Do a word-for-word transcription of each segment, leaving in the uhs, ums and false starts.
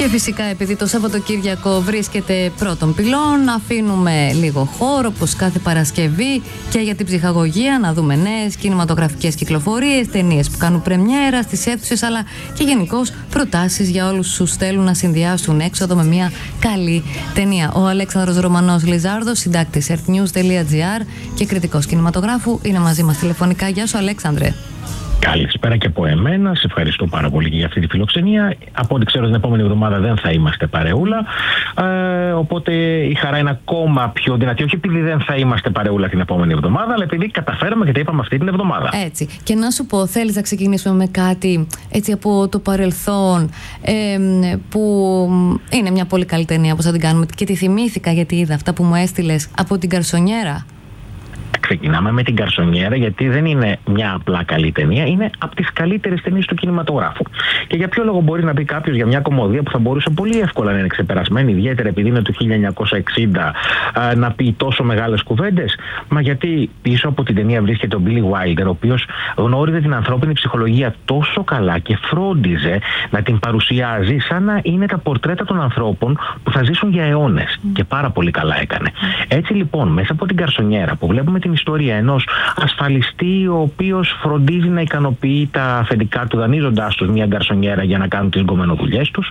Και φυσικά επειδή το Σαββατοκύριακο βρίσκεται πρώτων πυλών, αφήνουμε λίγο χώρο όπως κάθε Παρασκευή και για την ψυχαγωγία, να δούμε νέες κινηματογραφικές κυκλοφορίες, ταινίες που κάνουν πρεμιέρα στις αίθουσες, αλλά και γενικώς προτάσεις για όλους όσους θέλουν να συνδυάσουν έξοδο με μια καλή ταινία. Ο Αλέξανδρος Ρωμανός Λιζάρδος, συντάκτης earthnews.gr και κριτικός κινηματογράφου, είναι μαζί μας τηλεφωνικά. Γεια σου, Αλέξανδρε. Καλησπέρα και από εμένα. Σε ευχαριστώ πάρα πολύ για αυτή τη φιλοξενία. Από ό,τι ξέρω, την επόμενη εβδομάδα δεν θα είμαστε παρεούλα. Ε, οπότε η χαρά είναι ακόμα πιο δυνατή. Όχι επειδή δεν θα είμαστε παρεούλα την επόμενη εβδομάδα, αλλά επειδή καταφέραμε και τα είπαμε αυτή την εβδομάδα. Έτσι. Και να σου πω, θέλεις να ξεκινήσουμε με κάτι έτσι από το παρελθόν, ε, που είναι μια πολύ καλή ταινία, πώς θα την κάνουμε. Και τη θυμήθηκα γιατί είδα αυτά που μου έστειλες από την Γκαρσονιέρα. Ξεκινάμε με την Γκαρσονιέρα, γιατί δεν είναι μια απλά καλή ταινία, είναι από τις καλύτερες ταινίες του κινηματογράφου. Και για ποιο λόγο μπορεί να πει κάποιος για μια κομμωδία που θα μπορούσε πολύ εύκολα να είναι ξεπερασμένη, ιδιαίτερα επειδή είναι του χίλια εννιακόσια εξήντα, να πει τόσο μεγάλες κουβέντες? Μα γιατί πίσω από την ταινία βρίσκεται ο Billy Wilder, ο οποίος γνώριζε την ανθρώπινη ψυχολογία τόσο καλά και φρόντιζε να την παρουσιάζει σαν να είναι τα πορτρέτα των ανθρώπων που θα ζήσουν για αιώνες. Mm. Και πάρα πολύ καλά έκανε. Mm. Έτσι λοιπόν, μέσα από την Γκαρσονιέρα που βλέπουμε την ιστορία ενός ασφαλιστή, ο οποίος φροντίζει να ικανοποιεί τα αφεντικά του, δανείζοντάς τους μια γκαρσονιέρα για να κάνουν τις γκομενοδουλειές τους.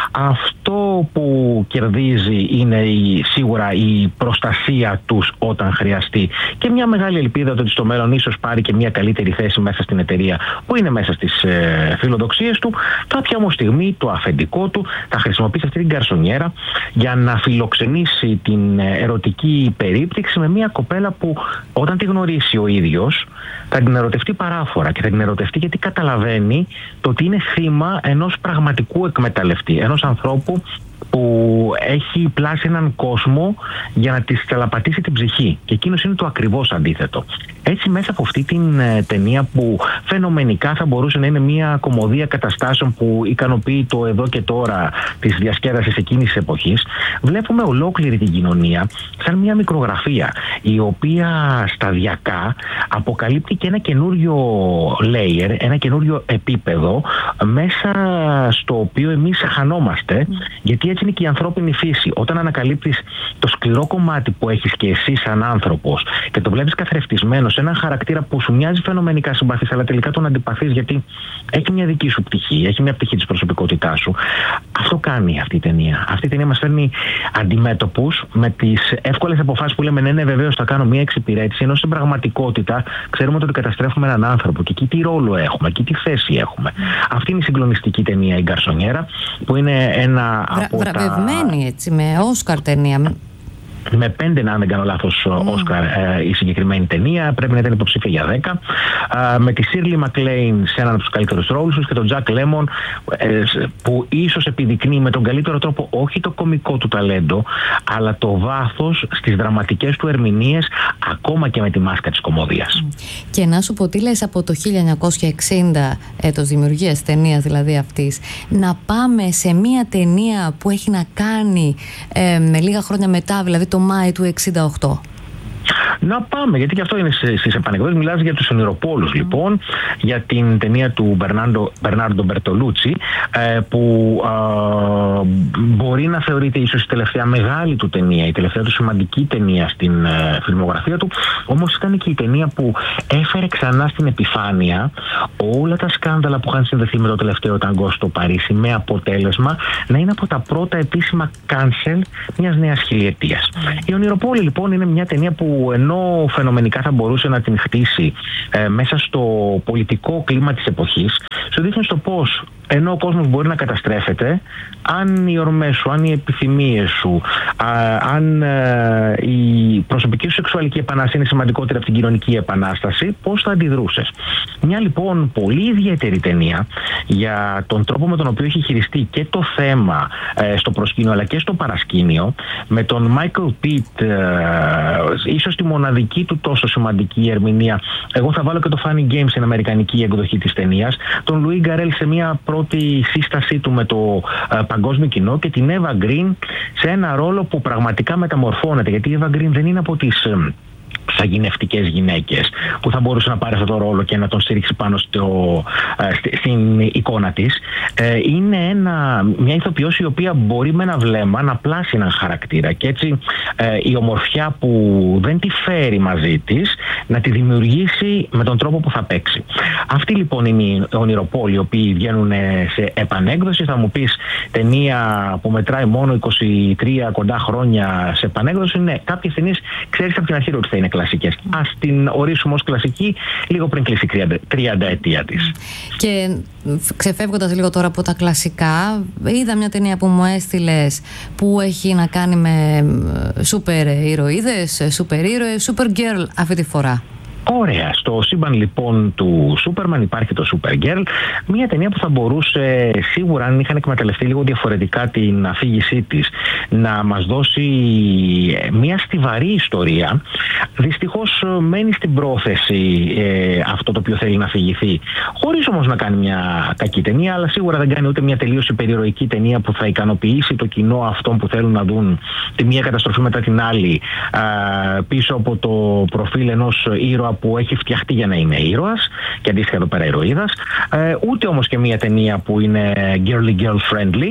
Αυτό που κερδίζει είναι η, σίγουρα η προστασία τους όταν χρειαστεί, και μια μεγάλη ελπίδα ότι στο μέλλον ίσως πάρει και μια καλύτερη θέση μέσα στην εταιρεία που είναι μέσα στις ε, φιλοδοξίες του. Κάποια όμως στιγμή το αφεντικό του θα χρησιμοποιήσει αυτή την γκαρσονιέρα για να φιλοξενήσει την ερωτική περίπτυξη με μια κοπέλα που όταν τη γνωρίσει ο ίδιος θα την ερωτευτεί παράφορα, και θα την ερωτευτεί γιατί καταλαβαίνει το ότι είναι θύμα ενός πραγματικού εκμεταλλευτή, ενός ανθρώπου που έχει πλάσει έναν κόσμο για να της τελαπατήσει την ψυχή, και εκείνος είναι το ακριβώς αντίθετο. Έτσι μέσα από αυτή την ε, ταινία που φαινομενικά θα μπορούσε να είναι μια κομμωδία καταστάσεων που ικανοποιεί το εδώ και τώρα της διασκέδασης εκείνης της εποχής, βλέπουμε ολόκληρη την κοινωνία σαν μια μικρογραφία, η οποία σταδιακά αποκαλύπτει και ένα καινούριο layer, ένα καινούριο επίπεδο μέσα στο οποίο εμείς χανόμαστε, mm. γιατί έτσι είναι και η ανθρώπινη φύση. Όταν ανακαλύπτεις το σκληρό κομμάτι που έχεις και εσύ σαν άνθρωπος και το βλέπεις καθρεφτισμένο σε έναν χαρακτήρα που σου μοιάζει φαινομενικά συμπαθής, αλλά τελικά τον αντιπαθείς γιατί έχει μια δική σου πτυχή, έχει μια πτυχή της προσωπικότητάς σου. Αυτό κάνει αυτή η ταινία. Αυτή η ταινία μας φέρνει αντιμέτωπους με τις εύκολες αποφάσεις που λέμε ναι, ναι, βεβαίως θα κάνω μια εξυπηρέτηση, ενώ στην πραγματικότητα ξέρουμε ότι καταστρέφουμε έναν άνθρωπο, και εκεί τι ρόλο έχουμε, εκεί τι θέση έχουμε. Mm. Αυτή είναι η συγκλονιστική ταινία, η Γκαρσονιέρα, που είναι ένα Βρα, από βραβευμένη τα... έτσι, με Όσκαρ ταινία. Με πέντε, αν δεν κάνω λάθος, Όσκαρ mm. ε, η συγκεκριμένη ταινία. Πρέπει να ήταν υποψήφια για δέκα. Ε, με τη Σίρλι Μακλέιν σε έναν από τους καλύτερους ρόλους τους και τον Τζακ Λέμον, ε, που ίσως επιδεικνύει με τον καλύτερο τρόπο όχι το κωμικό του ταλέντο, αλλά το βάθος στις δραματικές του ερμηνείες, ακόμα και με τη μάσκα της κωμωδίας. Mm. Και να σου πω, τι λες από το χίλια εννιακόσια εξήντα, έτος δημιουργίας ταινίας δηλαδή αυτής, να πάμε σε μια ταινία που έχει να κάνει ε, με λίγα χρόνια μετά, δηλαδή το Μάη του εξήντα οκτώ. Να πάμε, γιατί και αυτό είναι στις επανεκδόσεις. Μιλάς για τους ονειροπόλους, mm. λοιπόν, για την ταινία του Μπερνάρντο Μπερτολούτσι, ε, που ε, μπορεί να θεωρείται ίσως η τελευταία μεγάλη του ταινία, η τελευταία του σημαντική ταινία στην ε, φιλμογραφία του. Όμως ήταν και η ταινία που έφερε ξανά στην επιφάνεια όλα τα σκάνδαλα που είχαν συνδεθεί με το τελευταίο ταγκό στο Παρίσι, με αποτέλεσμα να είναι από τα πρώτα επίσημα cancel μιας νέας χιλιετίας. Mm. Η Ονειροπόλη, λοιπόν, είναι μια ταινία που ενώ φαινομενικά θα μπορούσε να την χτίσει ε, μέσα στο πολιτικό κλίμα της εποχής, σου δείχνει στο πώς ενώ ο κόσμος μπορεί να καταστρέφεται, αν οι ορμές σου, αν οι επιθυμίες σου, α, αν ε, η προσωπική σου σεξουαλική επανάσταση είναι σημαντικότερη από την κοινωνική επανάσταση, πώς θα αντιδρούσες. Μια λοιπόν πολύ ιδιαίτερη ταινία για τον τρόπο με τον οποίο έχει χειριστεί και το θέμα ε, στο προσκήνιο αλλά και στο παρασκήνιο, με τον Μάικλ Πιτ, ε, ίσως τη μοναδική του τόσο σημαντική ερμηνεία. Εγώ θα βάλω και το Funny Games, στην αμερικανική εκδοχή της ταινίας, τον Λουί Γκαρέλ σε μια πρώτη σύστασή του με το ε, παγκόσμιο κοινό, και την Εύα Γκριν σε ένα ρόλο που πραγματικά μεταμορφώνεται, γιατί η Εύα Γκριν δεν είναι από τις ε, εξαγηνευτικές γυναίκες που θα μπορούσε να πάρει αυτό το ρόλο και να τον στηρίξει πάνω στο, ε, στην εικόνα της. Ε, είναι ένα, μια ηθοποιός η οποία μπορεί με ένα βλέμμα να πλάσει έναν χαρακτήρα και έτσι ε, η ομορφιά που δεν τη φέρει μαζί της να τη δημιουργήσει με τον τρόπο που θα παίξει. Αυτοί λοιπόν είναι οι ονειροπόλοι οι οποίοι βγαίνουν σε επανέκδοση. Θα μου πεις, ταινία που μετράει μόνο είκοσι τρία κοντά χρόνια σε επανέκδοση? Ναι, κάποιες ταινίες ξέρεις από την αρχή ότι θα είναι κλασικές. Ας την ορίσουμε ως κλασική λίγο πριν κλείσει η τριανταετία της. Και ξεφεύγοντας λίγο τώρα από τα κλασικά, είδα μια ταινία που μου έστειλες που έχει να κάνει με σούπερ ηρωίδες, σούπερ ήρωες, σούπερ γκέρλ αυτή τη φορά. Ωραία. Στο σύμπαν λοιπόν του Σούπερμαν υπάρχει το Supergirl, μια ταινία που θα μπορούσε σίγουρα, αν είχαν εκμεταλλευτεί λίγο διαφορετικά την αφήγησή της, να μας δώσει μια στιβαρή ιστορία. Δυστυχώς μένει στην πρόθεση ε, αυτό το οποίο θέλει να αφηγηθεί, χωρίς όμως να κάνει μια κακή ταινία, αλλά σίγουρα δεν κάνει ούτε μια τελείως υπερηρωική ταινία που θα ικανοποιήσει το κοινό αυτών που θέλουν να δουν τη μία καταστροφή μετά την άλλη ε, πίσω από το προφίλ ενός ήρωα που έχει φτιαχτεί για να είναι ήρωας και αντίστοιχα εδώ πέρα ηρωίδας, ε, ούτε όμως και μια ταινία που είναι girly girl friendly,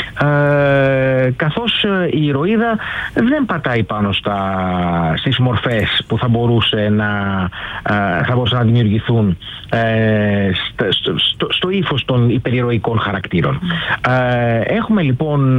ε, καθώς η ηρωίδα δεν πατάει πάνω στα, στις μορφές που θα μπορούσε να, ε, θα μπορούσε να δημιουργηθούν ε, στο, στο, στο ύφος των υπερηρωικών χαρακτήρων. Ε, έχουμε λοιπόν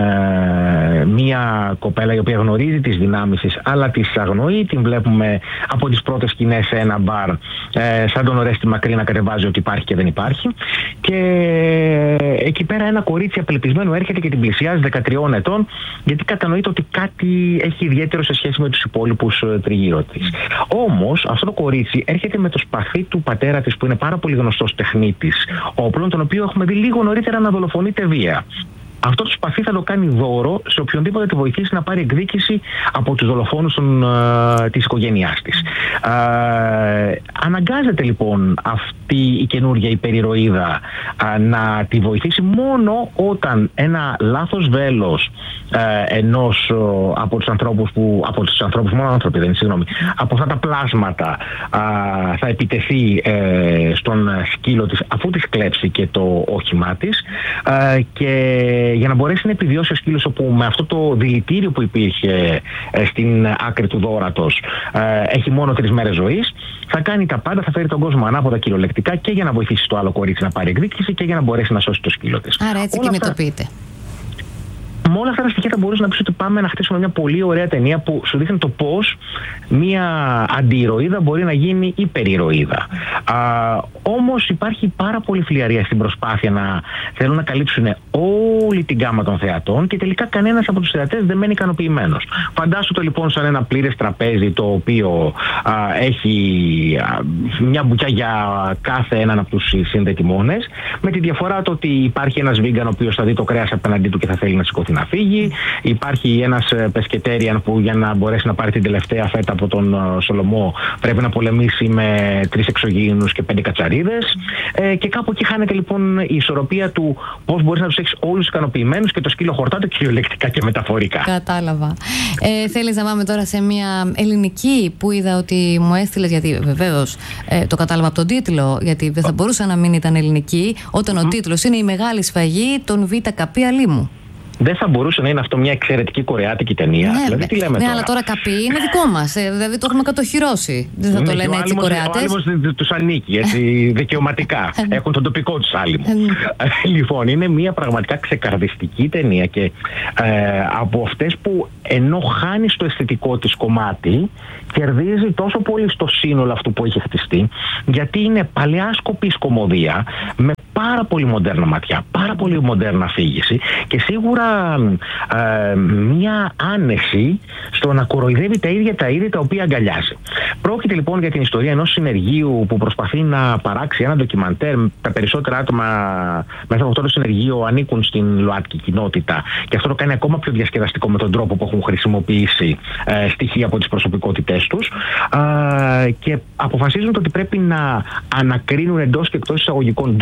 ε, μια κοπέλα η οποία γνωρίζει τις δυνάμεις της αλλά τις αγνοεί, την βλέπουμε από τις πρώτες σκηνές σε ένα μπαρ, ε, σαν τον Ορέστη Μακρύ να κατεβάζει ότι υπάρχει και δεν υπάρχει, και εκεί πέρα ένα κορίτσι απελπισμένο έρχεται και την πλησιάζει δεκατριών ετών, γιατί κατανοείται ότι κάτι έχει ιδιαίτερο σε σχέση με τους υπόλοιπους τριγύρω της. Όμως αυτό το κορίτσι έρχεται με το σπαθί του πατέρα της που είναι πάρα πολύ γνωστός τεχνίτης όπλων, τον οποίο έχουμε δει λίγο νωρίτερα να δολοφονείται βία. Αυτό το σπαθί θα το κάνει δώρο σε οποιονδήποτε τη βοηθήσει να πάρει εκδίκηση από τους δολοφόνους των, uh, της οικογένειάς της. Uh, αναγκάζεται λοιπόν αυτή η καινούργια υπερηρωίδα uh, να τη βοηθήσει μόνο όταν ένα λάθος βέλος uh, ενός uh, από τους ανθρώπους που, από τους ανθρώπους, μόνο άνθρωποι δεν είναι, συγγνώμη, από αυτά τα πλάσματα uh, θα επιτεθεί uh, στον σκύλο της αφού της κλέψει και το όχημά της, uh, και για να μπορέσει να επιβιώσει ο σκύλος, όπου με αυτό το δηλητήριο που υπήρχε ε, στην άκρη του δώρατος ε, έχει μόνο τρεις μέρες ζωής, θα κάνει τα πάντα, θα φέρει τον κόσμο ανάποδα κυριολεκτικά και για να βοηθήσει το άλλο κορίτσι να πάρει εκδίκηση και για να μπορέσει να σώσει το σκύλο της. Άρα έτσι κινητοποιείται. Με όλα αυτά τα στοιχεία θα μπορούσε να πει ότι πάμε να χτίσουμε μια πολύ ωραία ταινία που σου δείχνει το πώς μια αντιηρωίδα μπορεί να γίνει υπερηρωίδα. Α, όμως υπάρχει πάρα πολύ φλιαρία στην προσπάθεια να θέλουν να καλύψουν όλη την γκάμα των θεατών και τελικά κανένας από τους θεατές δεν μένει ικανοποιημένος. Φαντάσου το λοιπόν σαν ένα πλήρες τραπέζι το οποίο α, έχει α, μια μπουκιά για κάθε έναν από τους συνδετημόνες, με τη διαφορά το ότι υπάρχει ένας βίγκαν ο οποίος θα δει το κρέας απέναντί του και θα θέλει να σηκωθεί να φύγει. Υπάρχει ένας πεσκετέριαν που για να μπορέσει να πάρει την τελευταία φέτα από τον Σολομό πρέπει να πολεμήσει με τρεις εξωγήινους και πέντε κατσαρίδες. Ε, και κάπου εκεί χάνεται λοιπόν η ισορροπία του πώς μπορείς να τους έχεις όλους ικανοποιημένους και το σκύλο χορτάται κυριολεκτικά και μεταφορικά. Κατάλαβα. Ε, θέλεις να πάμε τώρα σε μια ελληνική που είδα ότι μου έστειλες, γιατί βεβαίως ε, το κατάλαβα από τον τίτλο, γιατί δεν θα μπορούσε να μην ήταν ελληνική, όταν ο τίτλος είναι «Η μεγάλη σφαγή των Β' Καπή Αλήμου». Δεν θα μπορούσε να είναι αυτό μια εξαιρετική κορεάτικη ταινία? Ναι, δηλαδή, τι λέμε ναι, τώρα. αλλά τώρα καπί είναι δικό μας. Ε, δηλαδή το έχουμε κατοχυρώσει. Δεν θα ναι, το λένε έτσι οι Κορεάτες. Ο άλυμος τους ανήκει έτσι, δικαιωματικά. Έχουν τον τοπικό τους άλυμο. Λοιπόν, είναι μια πραγματικά ξεκαρδιστική ταινία και ε, από αυτές που ενώ χάνει στο αισθητικό της κομμάτι, κερδίζει τόσο πολύ στο σύνολο αυτού που έχει χτιστεί, γιατί είναι παλαιάσκοπη κομμωδία με πάρα πολύ μοντέρνα ματιά, πάρα πολύ μοντέρνα αφήγηση και σίγουρα ε, μια άνεση στο να κοροϊδεύει τα ίδια τα ίδια τα οποία αγκαλιάζει. Πρόκειται λοιπόν για την ιστορία ενός συνεργείου που προσπαθεί να παράξει ένα ντοκιμαντέρ. Τα περισσότερα άτομα μέσα από αυτό το συνεργείο ανήκουν στην ΛΟΑΤΚΙ κοινότητα και αυτό το κάνει ακόμα πιο διασκεδαστικό με τον τρόπο που έχουν χρησιμοποιήσει ε, στοιχεία από τις προσωπικότητές τους, ε, και αποφασίζουν ότι πρέπει να ανακρίνουν εντός και εκτός εισαγωγικών ντοκιμαντέρ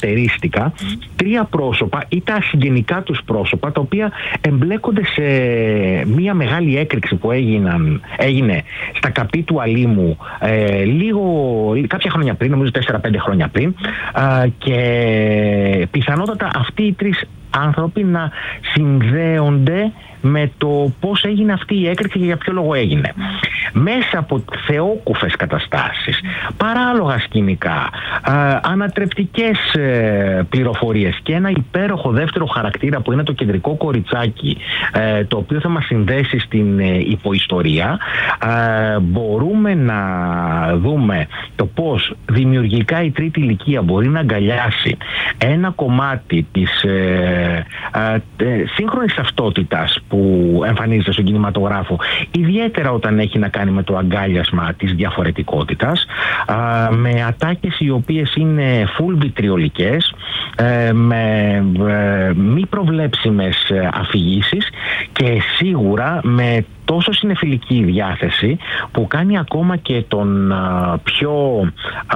χαρακτηρίστηκα τρία πρόσωπα ή τα συγγενικά τους πρόσωπα, τα οποία εμπλέκονται σε μία μεγάλη έκρηξη που έγιναν, έγινε στα Καπή του Αλήμου ε, λίγο, κάποια χρόνια πριν, νομίζω τέσσερα πέντε χρόνια πριν, ε, και πιθανότατα αυτοί οι τρεις άνθρωποι να συνδέονται με το πώς έγινε αυτή η έκρηξη και για ποιο λόγο έγινε. Μέσα από θεόκουφες καταστάσεις, παράλογα σκηνικά, ε, ανατρεπτικές ε, πληροφορίες και ένα υπέροχο δεύτερο χαρακτήρα που είναι το κεντρικό κοριτσάκι, ε, το οποίο θα μας συνδέσει στην ε, υποϊστορία, ε, μπορούμε να δούμε το πώς δημιουργικά η τρίτη ηλικία μπορεί να αγκαλιάσει ένα κομμάτι της ε, ε, ε, σύγχρονης ταυτότητας που εμφανίζεται στον κινηματογράφο, ιδιαίτερα όταν έχει να κάνει με το αγκάλιασμα της διαφορετικότητας, α, με ατάκες οι οποίες είναι full βιτριολικές, ε, με ε, μη προβλέψιμες αφηγήσεις και σίγουρα με τόσο συνεφιλική διάθεση που κάνει ακόμα και τον α, πιο α,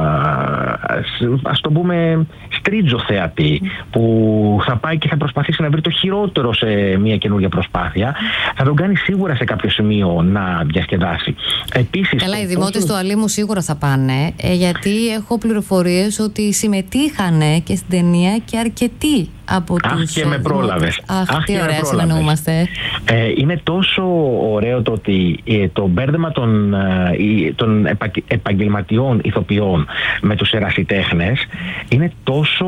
ας το πούμε στρίτζο θεατή, που θα πάει και θα προσπαθήσει να βρει το χειρότερο σε μια καινούργια προσπάθεια, θα τον κάνει σίγουρα σε κάποιο σημείο να διασκεδάσει. Επίσης, καλά, οι δημότες του Αλήμου σίγουρα θα πάνε, ε, γιατί έχω πληροφορίες ότι συμμετείχανε και στην ταινία και αρκετοί από Αχ, τους και με πρόλαβες. Αχ, Αχ, τι ωραία συνεννοούμαστε. Ε, είναι τόσο ωραίο το ότι ε, το μπέρδεμα των, ε, των επα, επαγγελματιών ηθοποιών με τους ερασιτέχνες είναι τόσο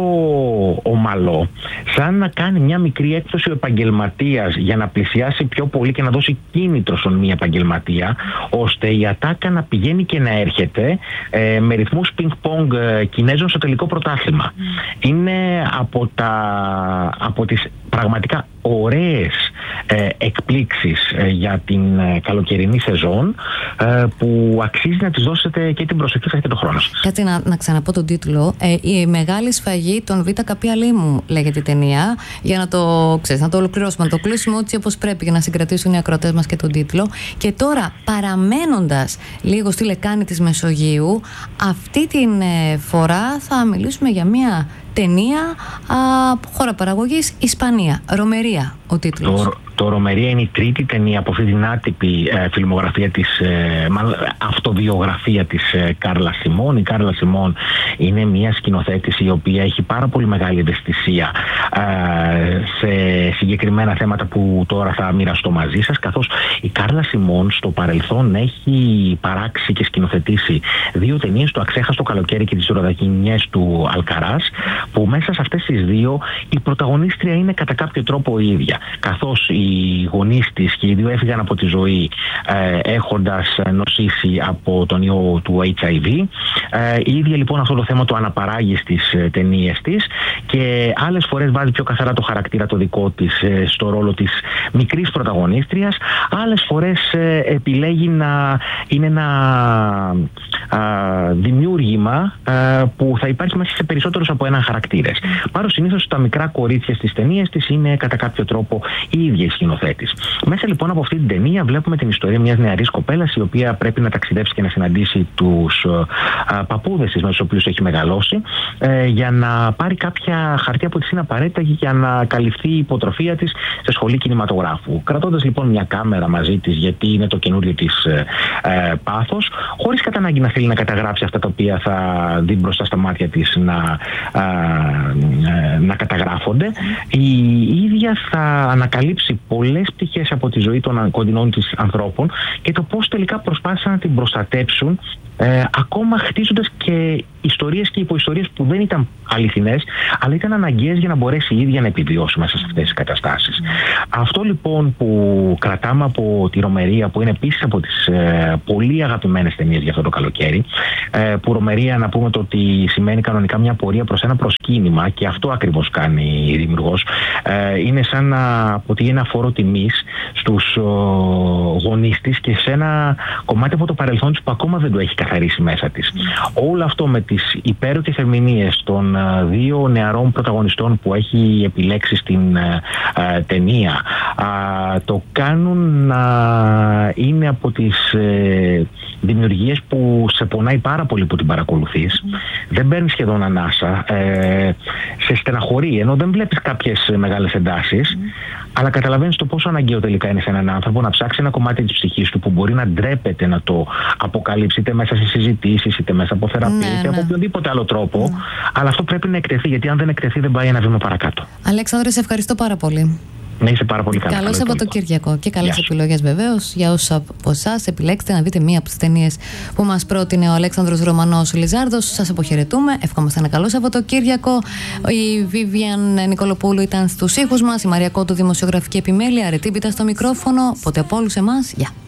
ομαλό, σαν να κάνει μια μικρή έκπτωση ο επαγγελματίας για να πλησιάσει πιο πολύ και να δώσει κίνητρο στον μη επαγγελματία, ώστε η ατάκα να πηγαίνει και να έρχεται ε, με ρυθμούς πινκ-πονγκ ε, Κινέζων στο τελικό πρωτάθλημα. Mm. Είναι από, τα, από τις πραγματικά ωραίες ε, εκπλήξεις ε, για την ε, καλοκαιρινή σεζόν, ε, που αξίζει να τις δώσετε και την προσοχή σας και τον χρόνο σας. Κάτσε να, να ξαναπώ τον τίτλο. Ε, η μεγάλη σφαγή των Β' Καπή Αλήμου λέγεται η ταινία, για να το, ξέρεις, να το ολοκληρώσουμε, να το κλείσουμε έτσι όπως πρέπει, για να συγκρατήσουν οι ακροατές μας και τον τίτλο. Και τώρα, παραμένοντας λίγο στη λεκάνη της Μεσογείου, αυτή την ε, φορά θα μιλήσουμε για μια ταινία α, χώρα παραγωγής Ισπανία. Ρομερία ο τίτλος. Το, το Ρομερία είναι η τρίτη ταινία από αυτή την άτυπη ε, φιλμογραφία της, ε, μάλλον αυτοβιογραφία της ε, Κάρλα Σιμών. Η Κάρλα Σιμών είναι μια σκηνοθέτηση η οποία έχει πάρα πολύ μεγάλη ευαισθησία ε, σε συγκεκριμένα θέματα που τώρα θα μοιραστώ μαζί σας, καθώς η Κάρλα Σιμών στο παρελθόν έχει παράξει και σκηνοθετήσει δύο ταινίες, το Αξέχαστο καλοκαίρι και τις Ροδακινιές του Αλκαράς, που μέσα σε αυτές τις δύο η πρωταγωνίστρια είναι κατά κάποιο τρόπο η ίδια, καθώς οι γονείς της και οι δύο έφυγαν από τη ζωή ε, έχοντας νοσήσει από τον ιό του έιτς άι βι. Ε, η ίδια λοιπόν αυτό το θέμα το αναπαράγει στις ε, ταινίες της, και άλλες φορές βάζει πιο καθαρά το χαρακτήρα το δικό της ε, στο ρόλο της μικρής πρωταγωνίστριας, άλλες φορές ε, επιλέγει να είναι ένα α, δημιούργημα α, που θα υπάρχει μέσα σε περισσότερους από έναν χαρακτήρες. Πάρω συνήθως τα μικρά κορίτσια στις ταινίες της είναι κατά κάποιο τρόπο η ίδια η σκηνοθέτης. Μέσα λοιπόν από αυτή την ταινία βλέπουμε την ιστορία μιας νεαρής κοπέλας, η οποία πρέπει να ταξιδέψει και να συναντήσει τους α, παππούδες της με τους οποίους έχει μεγαλώσει, ε, για να πάρει κάποια χαρτιά που της είναι απαραίτητα για να καλυφθεί η υποτροφία της σε σχολή κινηματογράφου. Κρατώντας λοιπόν μια κάμερα μαζί της, γιατί είναι το καινούριο της ε, ε, πάθος, χωρίς κατά ανάγκη να θέλει να καταγράψει αυτά τα οποία θα δει μπροστά στα μάτια της να, ε, να καταγράφονται, η ίδια θα ανακαλύψει πολλές πτυχές από τη ζωή των κοντινών της ανθρώπων και το πώς τελικά προσπάθησαν να την προστατέψουν, ε, ακόμα χτίζοντας και ιστορίες και υποϊστορίες που δεν ήταν αληθινές, αλλά ήταν αναγκαίες για να μπορέσει η ίδια να επιβιώσει μέσα σε αυτές τις καταστάσεις. Mm. Αυτό λοιπόν που κρατάμε από τη Ρομερία, που είναι επίσης από τις ε, πολύ αγαπημένες ταινίες για αυτό το καλοκαίρι, ε, που Ρομερία, να πούμε το ότι σημαίνει κανονικά μια πορεία προς ένα προσκύνημα, και αυτό ακριβώς κάνει η δημιουργός, ε, είναι σαν να αποτελεί ένα φόρο τιμής στους γονείς της και σε ένα κομμάτι από το παρελθόν της που ακόμα δεν το έχει ξεκαθαρίσει μέσα της. Mm. Όλο αυτό με τις υπέροχες ερμηνείες των uh, δύο νεαρών πρωταγωνιστών που έχει επιλέξει στην uh, uh, ταινία uh, το κάνουν να uh, είναι από τις uh, δημιουργίες που σε πονάει πάρα πολύ που την παρακολουθείς. Mm. Δεν παίρνει σχεδόν ανάσα, ε, σε στεναχωρεί, ενώ δεν βλέπεις κάποιες μεγάλες εντάσεις, mm. αλλά καταλαβαίνεις το πόσο αναγκαίο τελικά είναι σε έναν άνθρωπο να ψάξει ένα κομμάτι της ψυχής του που μπορεί να ντρέπεται να το αποκαλύψει είτε μέσα σε συζητήσεις, είτε μέσα από θεραπεία, ναι, είτε ναι. από οποιοδήποτε άλλο τρόπο. Ναι. Αλλά αυτό πρέπει να εκτεθεί, γιατί αν δεν εκτεθεί δεν πάει ένα βήμα παρακάτω. Αλέξανδρε, σε ευχαριστώ πάρα πολύ. Να είσαι πάρα πολύ καλά. Καλό Σαββατοκύριακο και καλές επιλογές βεβαίως για όσους από εσάς επιλέξετε να δείτε μία από τις ταινίες που μας πρότεινε ο Αλέξανδρος Ρωμανός Λιζάρδος. Σας αποχαιρετούμε. Ευχόμαστε ένα καλό Σαββατοκύριακο. Η Βίβιαν Νικολοπούλου ήταν στους ήχους μας, η Μαρία Κότου δημοσιογραφική επιμέλεια, Αρετή Πίτα στο μικρόφωνο. Ποτέ από όλους εμάς. Γεια.